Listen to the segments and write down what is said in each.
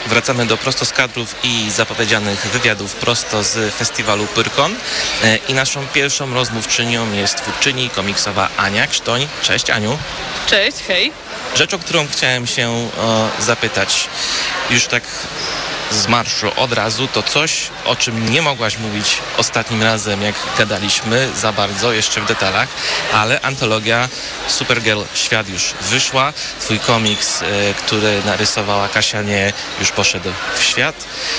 Wracamy do prosto z kadrów i zapowiedzianych wywiadów prosto z festiwalu Pyrkon. I naszą pierwszą rozmówczynią jest twórczyni komiksowa Ania Krztoń. Cześć Aniu. Cześć, hej. Rzecz, o którą chciałem się zapytać już tak z marszu od razu, to coś, o czym nie mogłaś mówić ostatnim razem, jak gadaliśmy, za bardzo, jeszcze w detalach, ale antologia Supergirl Świat już wyszła. Twój komiks, który narysowała Kasia Nie, już poszedł w świat.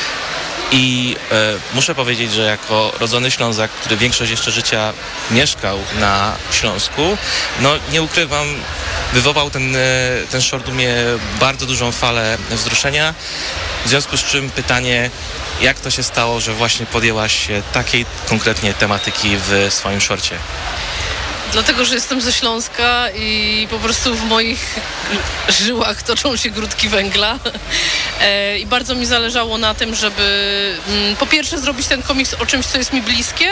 I muszę powiedzieć, że jako rodzony Ślązak, który większość jeszcze życia mieszkał na Śląsku, no nie ukrywam, wywołał ten short u mnie bardzo dużą falę wzruszenia. W związku z czym pytanie, jak to się stało, że właśnie podjęłaś się takiej konkretnie tematyki w swoim shorcie? Dlatego, że jestem ze Śląska i po prostu w moich żyłach toczą się grudki węgla. I bardzo mi zależało na tym, żeby po pierwsze zrobić ten komiks o czymś, co jest mi bliskie,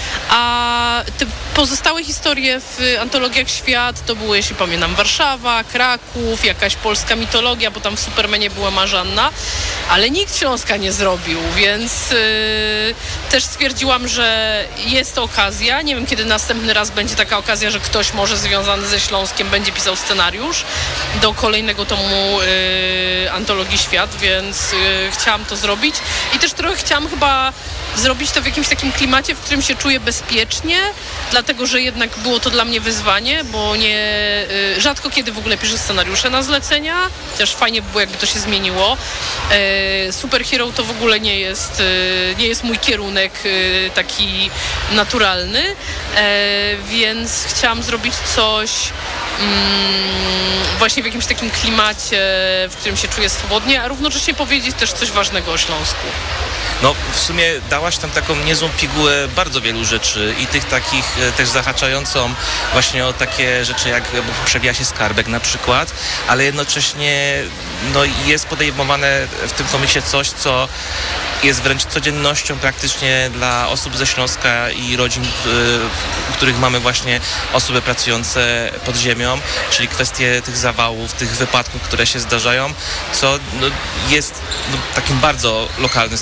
a te pozostałe historie w antologiach Świat to było, jeśli pamiętam, Warszawa, Kraków, jakaś polska mitologia, bo tam w Supermanie była Marzanna, ale nikt Śląska nie zrobił, więc też stwierdziłam, że jest to okazja. Nie wiem, kiedy następny raz będzie taka okazja, że ktoś może związany ze Śląskiem będzie pisał scenariusz do kolejnego tomu antologii Świat, więc chciałam to zrobić i też trochę chciałam chyba zrobić to w jakimś takim klimacie, w którym się czuję bezpiecznie, dlatego, że jednak było to dla mnie wyzwanie, bo rzadko kiedy w ogóle piszę scenariusze na zlecenia, chociaż fajnie by było, jakby to się zmieniło. Superhero to w ogóle nie jest mój kierunek taki naturalny, więc chciałam zrobić coś właśnie w jakimś takim klimacie, w którym się czuję swobodnie, a równocześnie powiedzieć też coś ważnego o Śląsku. No w sumie dałaś tam taką niezłą pigułę bardzo wielu rzeczy i tych takich też zahaczającą właśnie o takie rzeczy jak przewija się skarbek na przykład, ale jednocześnie no, jest podejmowane w tym komiksie coś, co jest wręcz codziennością praktycznie dla osób ze Śląska i rodzin, w których mamy właśnie osoby pracujące pod ziemią, czyli kwestie tych zawałów, tych wypadków, które się zdarzają, co no, jest no, takim bardzo lokalnym,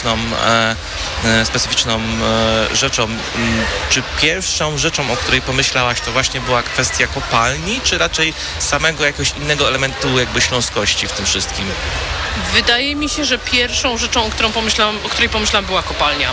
specyficzną rzeczą. Czy pierwszą rzeczą, o której pomyślałaś, to właśnie była kwestia kopalni, czy raczej samego jakiegoś innego elementu jakby śląskości w tym wszystkim? Wydaje mi się, że pierwszą rzeczą, o której pomyślałam, była kopalnia.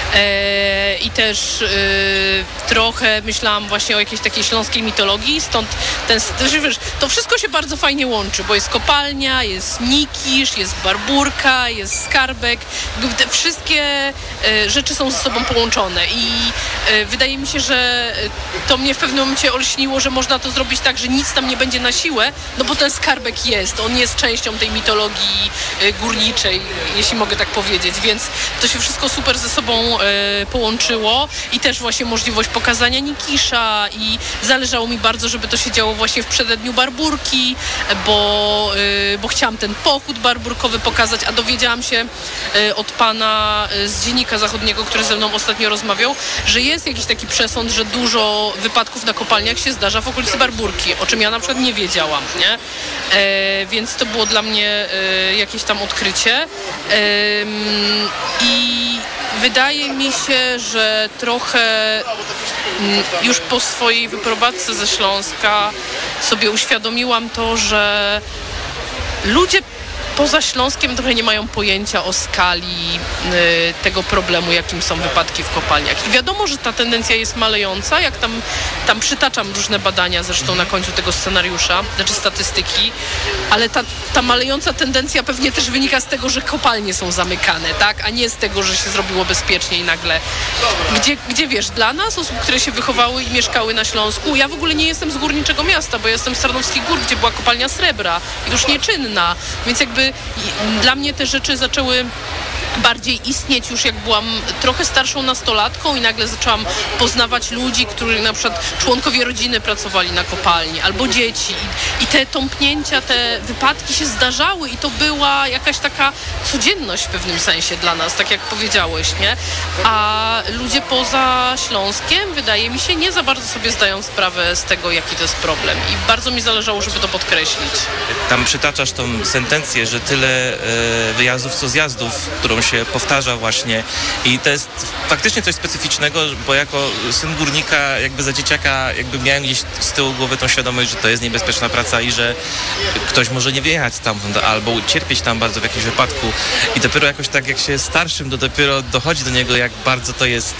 I też trochę myślałam właśnie o jakiejś takiej śląskiej mitologii, stąd to wszystko się bardzo fajnie łączy, bo jest kopalnia, jest Nikisz, jest Barburka, jest Skarbek. Te wszystkie rzeczy są ze sobą połączone i wydaje mi się, że to mnie w pewnym momencie olśniło, że można to zrobić tak, że nic tam nie będzie na siłę, no bo ten Skarbek on jest częścią tej mitologii górniczej, jeśli mogę tak powiedzieć, więc to się wszystko super ze sobą połączyło i też właśnie możliwość pokazania Nikisza i zależało mi bardzo, żeby to się działo właśnie w przededniu Barburki, bo chciałam ten pochód barburkowy pokazać, a dowiedziałam się od pana z Dziennika Zachodniego, który ze mną ostatnio rozmawiał, że jest jakiś taki przesąd, że dużo wypadków na kopalniach się zdarza w okolicy Barburki, o czym ja na przykład nie wiedziałam, nie? Więc to było dla mnie jakieś tam odkrycie i wydaje mi się, że trochę już po swojej wyprowadzce ze Śląska sobie uświadomiłam to, że ludzie poza Śląskiem trochę nie mają pojęcia o skali tego problemu, jakim są wypadki w kopalniach. I wiadomo, że ta tendencja jest malejąca, jak tam przytaczam różne badania zresztą na końcu tego scenariusza, znaczy statystyki, ale ta malejąca tendencja pewnie też wynika z tego, że kopalnie są zamykane, tak? A nie z tego, że się zrobiło bezpieczniej nagle. Gdzie wiesz, dla nas, osób, które się wychowały i mieszkały na Śląsku, ja w ogóle nie jestem z górniczego miasta, bo ja jestem z Tarnowskich Gór, gdzie była kopalnia srebra, już nieczynna, więc jakby dla mnie te rzeczy zaczęły bardziej istnieć już jak byłam trochę starszą nastolatką i nagle zaczęłam poznawać ludzi, którzy na przykład członkowie rodziny pracowali na kopalni albo dzieci i te tąpnięcia, te wypadki się zdarzały i to była jakaś taka codzienność w pewnym sensie dla nas, tak jak powiedziałeś, nie? A ludzie poza Śląskiem, wydaje mi się, nie za bardzo sobie zdają sprawę z tego, jaki to jest problem i bardzo mi zależało, żeby to podkreślić. Tam przytaczasz tą sentencję, że tyle wyjazdów co zjazdów, którą się powtarza właśnie i to jest faktycznie coś specyficznego, bo jako syn górnika jakby za dzieciaka jakby miałem gdzieś z tyłu głowy tą świadomość, że to jest niebezpieczna praca i że ktoś może nie wyjechać stamtąd albo ucierpieć tam bardzo w jakimś wypadku i dopiero jakoś tak jak się jest starszym, to dopiero dochodzi do niego, jak bardzo to jest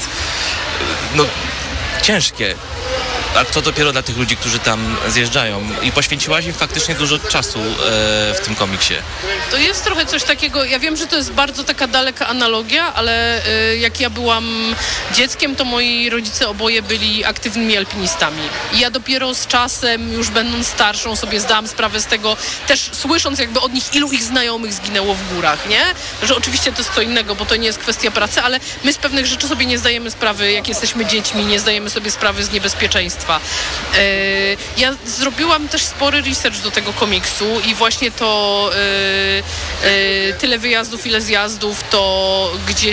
ciężkie. A to dopiero dla tych ludzi, którzy tam zjeżdżają. I poświęciłaś im faktycznie dużo czasu w tym komiksie. To jest trochę coś takiego, ja wiem, że to jest bardzo taka daleka analogia, ale jak ja byłam dzieckiem, to moi rodzice oboje byli aktywnymi alpinistami. I ja dopiero z czasem, już będąc starszą, sobie zdałam sprawę z tego, też słysząc jakby od nich, ilu ich znajomych zginęło w górach, nie? Że oczywiście to jest co innego, bo to nie jest kwestia pracy, ale my z pewnych rzeczy sobie nie zdajemy sprawy, jak jesteśmy dziećmi, nie zdajemy sobie sprawy z niebezpieczeństwa. Ja zrobiłam też spory research do tego komiksu i właśnie to tyle wyjazdów, ile zjazdów, to gdzieś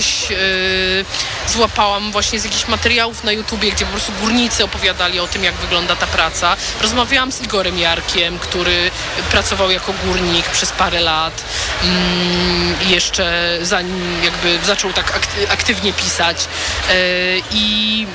złapałam właśnie z jakichś materiałów na YouTubie, gdzie po prostu górnicy opowiadali o tym, jak wygląda ta praca. Rozmawiałam z Igorem Jarkiem, który pracował jako górnik przez parę lat, jeszcze zanim jakby zaczął tak aktywnie pisać. I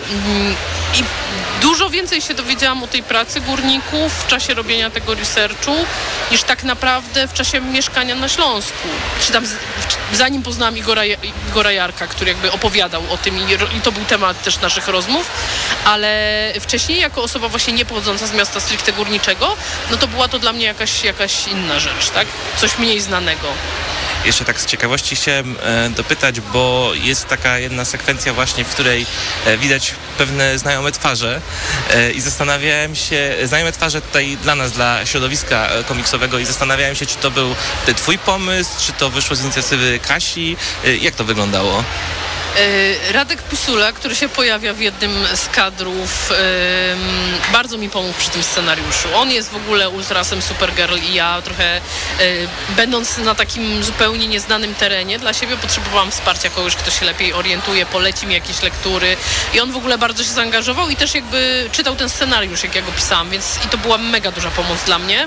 dużo więcej się dowiedziałam o tej pracy górników w czasie robienia tego researchu, niż tak naprawdę w czasie mieszkania na Śląsku. Czy tam zanim poznałam Igora Jarka, który jakby opowiadał o tym i to był temat też naszych rozmów, ale wcześniej jako osoba właśnie nie pochodząca z miasta stricte górniczego, no to była to dla mnie jakaś inna rzecz, tak? Coś mniej znanego. Jeszcze tak z ciekawości chciałem dopytać, bo jest taka jedna sekwencja właśnie, w której widać pewne znajome twarze i zastanawiałem się, znajome twarze tutaj dla nas, dla środowiska komiksowego i zastanawiałem się, czy to był twój pomysł, czy to wyszło z inicjatywy Kasi, jak to wyglądało? Radek Pusula, który się pojawia w jednym z kadrów, bardzo mi pomógł przy tym scenariuszu. On jest w ogóle ultrasem Supergirl i ja trochę, będąc na takim zupełnie nieznanym terenie, dla siebie potrzebowałam wsparcia kogoś, kto się lepiej orientuje, poleci mi jakieś lektury i on w ogóle bardzo się zaangażował i też jakby czytał ten scenariusz, jak ja go pisałam, więc i to była mega duża pomoc dla mnie,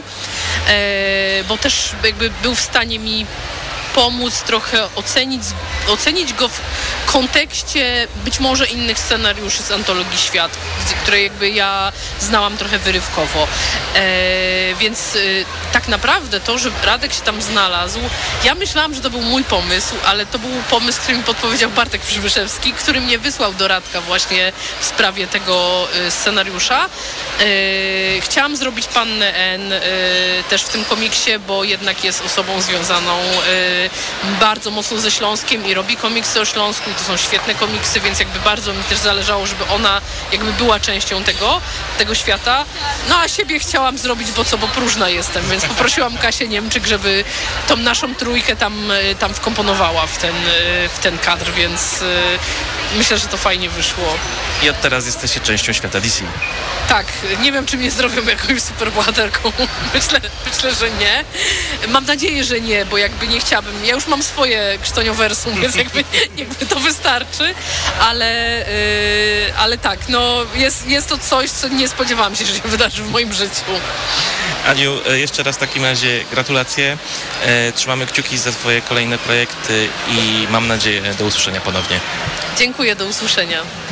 bo też jakby był w stanie mi pomóc trochę ocenić go w kontekście być może innych scenariuszy z antologii Świat, które jakby ja znałam trochę wyrywkowo. Więc tak naprawdę to, że Radek się tam znalazł, ja myślałam, że to był mój pomysł, ale to był pomysł, który mi podpowiedział Bartek Przybyszewski, który mnie wysłał do Radka właśnie w sprawie tego scenariusza. Chciałam zrobić Pannę N też w tym komiksie, bo jednak jest osobą związaną bardzo mocno ze Śląskiem i robi komiksy o Śląsku i to są świetne komiksy, więc jakby bardzo mi też zależało, żeby ona jakby była częścią tego świata. No a siebie chciałam zrobić, bo próżna jestem, więc poprosiłam Kasię Niemczyk, żeby tą naszą trójkę tam wkomponowała w ten kadr, więc myślę, że to fajnie wyszło. I od teraz jesteście częścią świata DC. Tak, nie wiem, czy mnie zrobią jakąś superbohaterką. Myślę, że nie. Mam nadzieję, że nie, bo jakby nie chciałabym. Ja już mam swoje krztoniowersum, więc jakby to wystarczy, ale tak, no jest to coś, co nie spodziewałam się, że się wydarzy w moim życiu. Aniu, jeszcze raz w takim razie gratulacje. Trzymamy kciuki za twoje kolejne projekty i mam nadzieję do usłyszenia ponownie. Dziękuję, do usłyszenia.